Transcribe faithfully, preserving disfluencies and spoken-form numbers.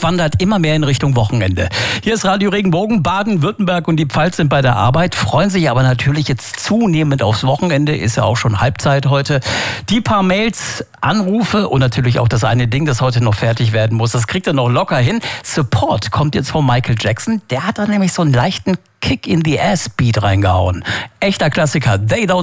wandert immer mehr in Richtung Wochenende. Hier ist Radio Regenbogen. Baden-Württemberg und die Pfalz sind bei der Arbeit, freuen sich aber natürlich jetzt zunehmend aufs Wochenende. Ist ja auch schon Halbzeit heute. Die paar Mails, Anrufe und natürlich auch das eine Ding, das heute noch fertig werden muss. Das kriegt er noch locker hin. Support kommt jetzt von Michael Jackson. Der hat da nämlich so einen leichten Kick in the Ass Beat reingehauen. Echter Klassiker. They Don't